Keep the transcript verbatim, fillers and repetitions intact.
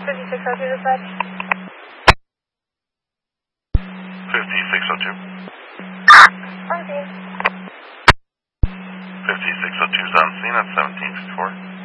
fifty-six oh two dispatch. fifty-six oh two. On scene. fifty-six oh two is on scene at seventeen fifty-four.